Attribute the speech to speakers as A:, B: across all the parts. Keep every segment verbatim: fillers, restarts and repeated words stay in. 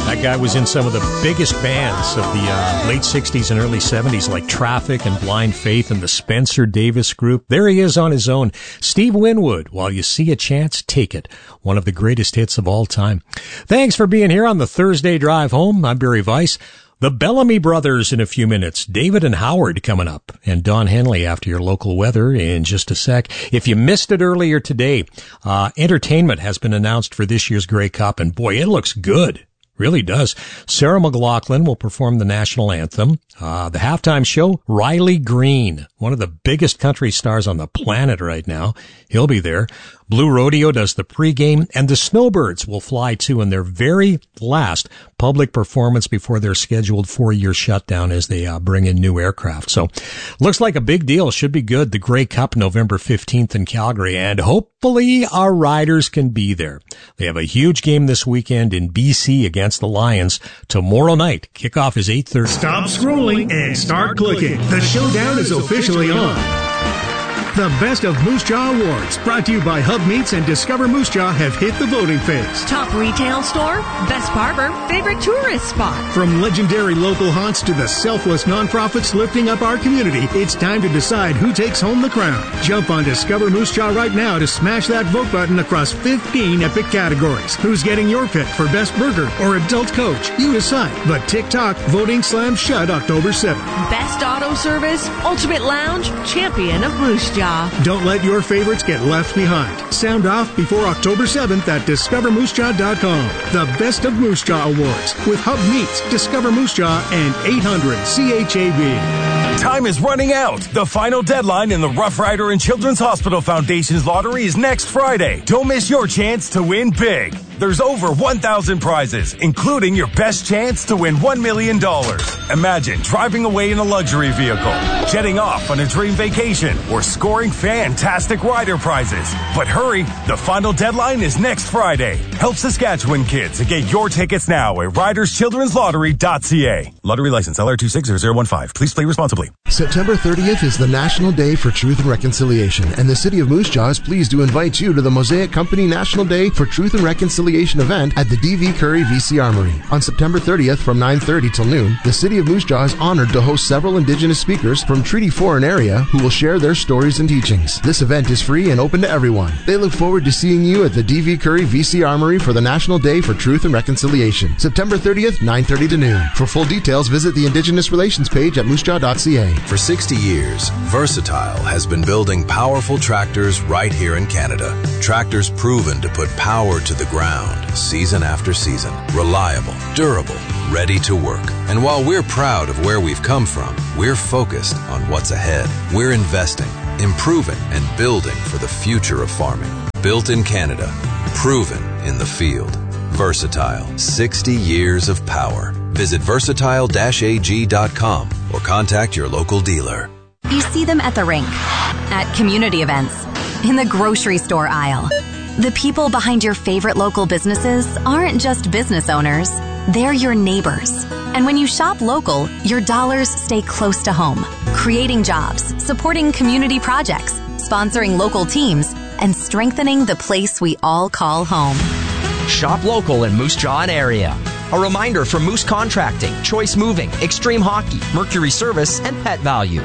A: That guy was in some of the biggest bands of the uh, late sixties and early seventies, like Traffic and Blind Faith and the Spencer Davis Group. There he is on his own. Steve Winwood, While You See a Chance, Take It. One of the greatest hits of all time. Thanks for being here on the Thursday Drive Home. I'm Barry Weiss. The Bellamy Brothers in a few minutes. David and Howard coming up. And Don Henley after your local weather in just a sec. If you missed it earlier today, uh, entertainment has been announced for this year's Grey Cup. And boy, it looks good. Really does. Sarah McLachlan will perform the national anthem. Uh, the halftime show, Riley Green, one of the biggest country stars on the planet right now. He'll be there. Blue Rodeo does the pregame, and the Snowbirds will fly too in their very last public performance before their scheduled four-year shutdown as they uh, bring in new aircraft. So, looks like a big deal. Should be good. The Grey Cup, November fifteenth in Calgary, and hopefully our riders can be there. They have a huge game this weekend in B C against the Lions. Tomorrow night, kickoff is eight thirty.
B: Stop scrolling and start clicking. The showdown is officially on. The Best of Moose Jaw Awards, brought to you by Hub Meats and Discover Moose Jaw, have hit the voting phase.
C: Top retail store, best barber, favorite tourist spot.
B: From legendary local haunts to the selfless nonprofits lifting up our community, it's time to decide who takes home the crown. Jump on Discover Moose Jaw right now to smash that vote button across fifteen epic categories. Who's getting your pick for best burger or adult coach? You decide. But TikTok voting slams shut October seventh.
C: Best auto service, ultimate lounge, champion of Moose Jaw.
B: Don't let your favorites get left behind. Sound off before October seventh at discover moose jaw dot com. The Best of Moose Jaw Awards with Hub Meats, Discover Moose Jaw, and eight hundred C H A B.
D: Time is running out. The final deadline in the Rough Rider and Children's Hospital Foundation's lottery is next Friday. Don't miss your chance to win big. There's over one thousand prizes, including your best chance to win one million dollars. Imagine driving away in a luxury vehicle, jetting off on a dream vacation, or scoring fantastic rider prizes. But hurry, the final deadline is next Friday. Help Saskatchewan kids and get your tickets now at riders children's lottery dot c a. Lottery license L R two six zero zero one five. Please play responsibly.
E: September thirtieth is the National Day for Truth and Reconciliation, and the City of Moose Jaw is pleased to invite you to the Mosaic Company National Day for Truth and Reconciliation event at the D V Curry V C Armory. On September thirtieth from nine thirty till noon, the City of Moose Jaw is honored to host several Indigenous speakers from Treaty four and area who will share their stories and teachings. This event is free and open to everyone. They look forward to seeing you at the D V Curry V C Armory for the National Day for Truth and Reconciliation, September thirtieth, nine thirty to noon. For full details, visit the Indigenous Relations page at moose jaw dot c a.
F: For sixty years, Versatile has been building powerful tractors right here in Canada. Tractors proven to put power to the ground, season after season. Reliable, durable, ready to work. And while we're proud of where we've come from, we're focused on what's ahead. We're investing, improving, and building for the future of farming. Built in Canada, proven in the field. Versatile, sixty years of power. Visit versatile dash a g dot com or contact your local dealer.
G: You see them at the rink, at community events, in the grocery store aisle. The people behind your favorite local businesses aren't just business owners, they're your neighbors. And when you shop local, your dollars stay close to home, creating jobs, supporting community projects, sponsoring local teams, and strengthening the place we all call home.
H: Shop local in Moose Jaw and area. A reminder from Moose Contracting, Choice Moving, Extreme Hockey, Mercury Service, and Pet Value.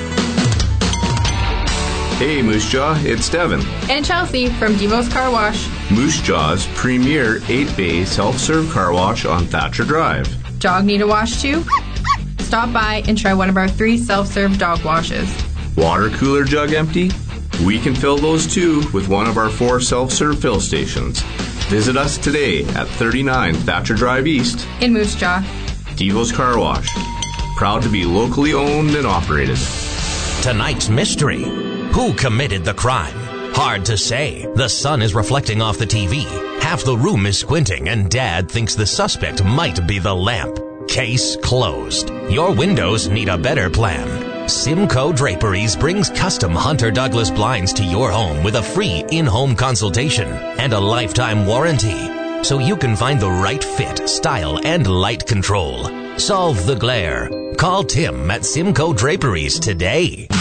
I: Hey Moose Jaw, it's Devin.
J: And Chelsea from Demo's Car Wash.
I: Moose Jaw's premier eight-bay self-serve car wash on Thatcher Drive.
J: Dog need a wash too? Stop by and try one of our three self-serve dog washes.
I: Water cooler jug empty? We can fill those too with one of our four self-serve fill stations. Visit us today at thirty-nine Thatcher Drive East
J: in Moose Jaw.
I: Devo's Car Wash. Proud to be locally owned and operated.
K: Tonight's mystery. Who committed the crime? Hard to say. The sun is reflecting off the T V. Half the room is squinting, and Dad thinks the suspect might be the lamp. Case closed. Your windows need a better plan. Simcoe Draperies brings custom Hunter Douglas blinds to your home with a free in-home consultation and a lifetime warranty, so you can find the right fit, style, and light control. Solve the glare. Call Tim at Simcoe Draperies today.